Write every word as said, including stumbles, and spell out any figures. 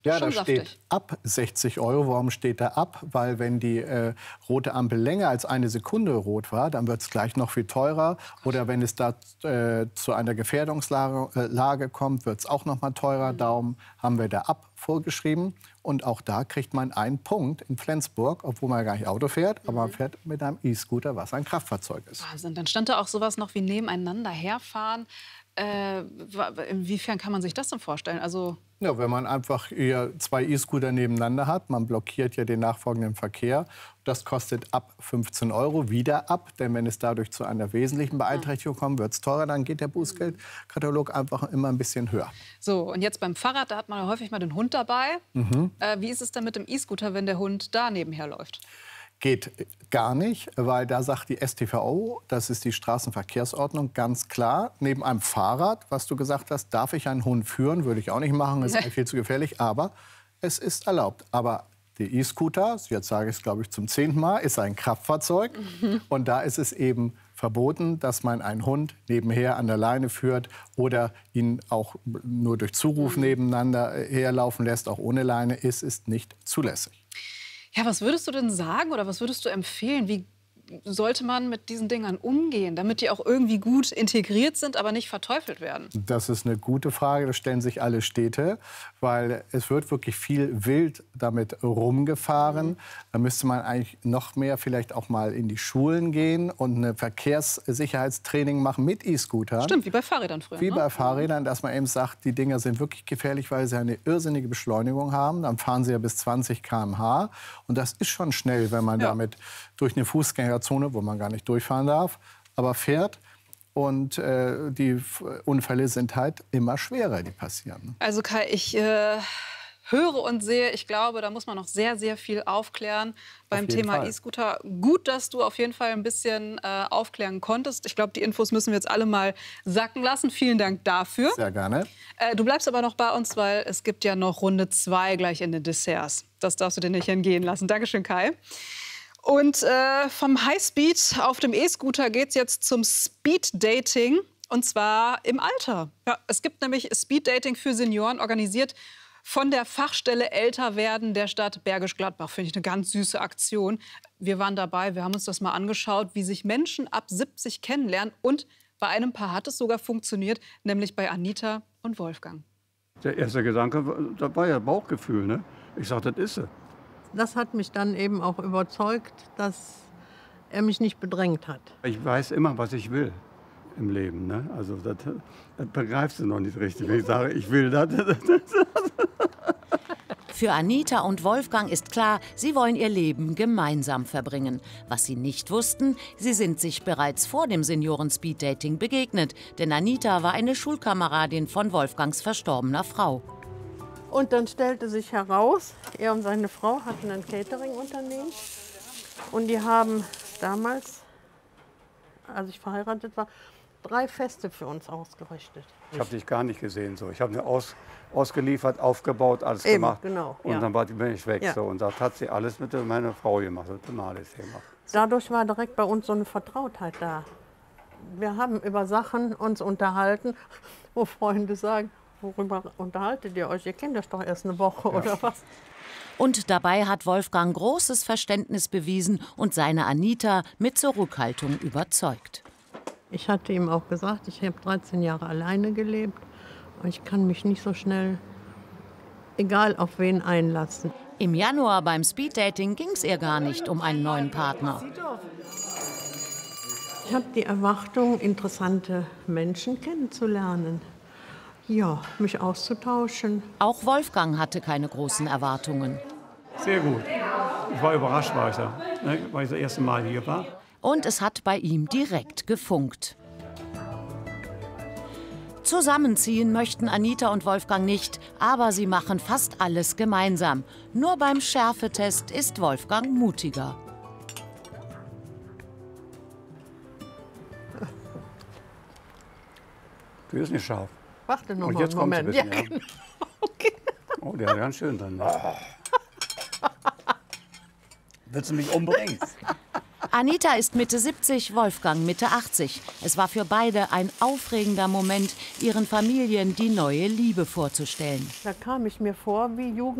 Ja, Schon da saftig. steht ab sechzig Euro. Warum steht da ab? Weil wenn die äh, rote Ampel länger als eine Sekunde rot war, dann wird es gleich noch viel teurer. Oder wenn es da äh, zu einer Gefährdungslage äh, Lage kommt, wird es auch noch mal teurer. Mhm. Darum haben wir da ab vorgeschrieben. Und auch da kriegt man einen Punkt in Flensburg, obwohl man gar nicht Auto fährt, aber man fährt mit einem E-Scooter, was ein Kraftfahrzeug ist. Wahnsinn. Dann stand da auch sowas noch wie nebeneinander herfahren. Äh, inwiefern kann man sich das denn vorstellen? Also Ja, wenn man einfach hier zwei E-Scooter nebeneinander hat, man blockiert ja den nachfolgenden Verkehr. Das kostet ab fünfzehn Euro wieder ab, denn wenn es dadurch zu einer wesentlichen Beeinträchtigung kommt, wird es teurer, dann geht der Bußgeldkatalog einfach immer ein bisschen höher. so, und jetzt beim Fahrrad, da hat man ja häufig mal den Hund dabei. Mhm. Äh, wie ist es denn mit dem E-Scooter, wenn der Hund da nebenher läuft? Geht gar nicht, weil da sagt die S T V O, das ist die Straßenverkehrsordnung, ganz klar, neben einem Fahrrad, was du gesagt hast, darf ich einen Hund führen, würde ich auch nicht machen, ist eigentlich viel zu gefährlich, aber es ist erlaubt. Aber der E-Scooter, jetzt sage ich es glaube ich zum zehnten Mal, ist ein Kraftfahrzeug Mhm. und da ist es eben verboten, dass man einen Hund nebenher an der Leine führt oder ihn auch nur durch Zuruf Mhm. nebeneinander herlaufen lässt, auch ohne Leine, ist, ist nicht zulässig. Ja, was würdest du denn sagen oder was würdest du empfehlen? Wie sollte man mit diesen Dingern umgehen, damit die auch irgendwie gut integriert sind, aber nicht verteufelt werden? Das ist eine gute Frage, das stellen sich alle Städte, weil es wird wirklich viel wild damit rumgefahren. Mhm. Da müsste man eigentlich noch mehr vielleicht auch mal in die Schulen gehen und eine Verkehrssicherheitstraining machen mit E-Scootern. Stimmt, wie bei Fahrrädern früher. Wie ne? bei Fahrrädern, dass man eben sagt, die Dinger sind wirklich gefährlich, weil sie eine irrsinnige Beschleunigung haben. Dann fahren sie ja bis zwanzig Kilometer pro Stunde. Und das ist schon schnell, wenn man Ja. damit durch eine Fußgängerzone, wo man gar nicht durchfahren darf, aber fährt. Und äh, die F- Unfälle sind halt immer schwerer, die passieren. Also Kai, ich äh, höre und sehe, ich glaube, da muss man noch sehr, sehr viel aufklären beim jeden Thema Fall. E-Scooter. Gut, dass du auf jeden Fall ein bisschen äh, aufklären konntest. Ich glaube, die Infos müssen wir jetzt alle mal sacken lassen. Vielen Dank dafür. Sehr gerne. Äh, du bleibst aber noch bei uns, weil es gibt ja noch Runde zwei gleich in den Desserts. Das darfst du dir nicht entgehen lassen. Dankeschön, Kai. Und äh, vom Highspeed auf dem E-Scooter geht's jetzt zum Speed-Dating. Und zwar im Alter. Ja, es gibt nämlich Speed-Dating für Senioren, organisiert von der Fachstelle Älter werden der Stadt Bergisch Gladbach. Finde ich eine ganz süße Aktion. Wir waren dabei, wir haben uns das mal angeschaut, wie sich Menschen ab siebzig kennenlernen. Und bei einem Paar hat es sogar funktioniert, nämlich bei Anita und Wolfgang. Der erste Gedanke, war- da war ja Bauchgefühl, ne? Ich sagte, das ist sie. Das hat mich dann eben auch überzeugt, dass er mich nicht bedrängt hat. Ich weiß immer, was ich will im Leben, ne? Also das, das begreifst du noch nicht richtig, wenn ich sage, ich will das. Für Anita und Wolfgang ist klar, sie wollen ihr Leben gemeinsam verbringen. Was sie nicht wussten, sie sind sich bereits vor dem Senioren-Speeddating begegnet. Denn Anita war eine Schulkameradin von Wolfgangs verstorbener Frau. Und dann stellte sich heraus, er und seine Frau hatten ein Catering-Unternehmen. Und die haben damals, als ich verheiratet war, drei Feste für uns ausgerichtet. Ich habe dich gar nicht gesehen. So. Ich habe mir aus, ausgeliefert, aufgebaut, alles Eben, gemacht. genau, Und ja. dann war die, bin ich weg. Ja. So. Und das hat sie alles mit meiner Frau gemacht, mit dem alles gemacht. Dadurch war direkt bei uns so eine Vertrautheit da. Wir haben über Sachen uns unterhalten, wo Freunde sagen, worüber unterhaltet ihr euch? Ihr kennt das doch erst eine Woche oder was? Und dabei hat Wolfgang großes Verständnis bewiesen und seine Anita mit Zurückhaltung überzeugt. Ich hatte ihm auch gesagt, ich habe dreizehn Jahre alleine gelebt und ich kann mich nicht so schnell, egal auf wen, einlassen. Im Januar beim Speeddating ging es ihr gar nicht um einen neuen Partner. Ich habe die Erwartung, interessante Menschen kennenzulernen. Ja, mich auszutauschen. Auch Wolfgang hatte keine großen Erwartungen. Sehr gut. Ich war überrascht, war ich da, ne, weil ich das erste Mal hier war. Und es hat bei ihm direkt gefunkt. Zusammenziehen möchten Anita und Wolfgang nicht, aber sie machen fast alles gemeinsam. Nur beim Schärfetest ist Wolfgang mutiger. Du bist nicht scharf. Warte noch Und mal jetzt einen kommt Moment. ein bisschen, Ja, ja. genau. Okay. Oh, der hat ganz schön dann. Ne? Willst du mich umbringen? Anita ist Mitte siebzig, Wolfgang Mitte achtzig. Es war für beide ein aufregender Moment, ihren Familien die neue Liebe vorzustellen. Da kam ich mir vor wie Jugend.